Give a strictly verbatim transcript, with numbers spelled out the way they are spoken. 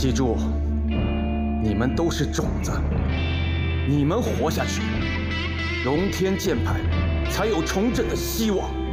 记住，你们都是种子，你们活下去，龙天剑派才有重振的希望。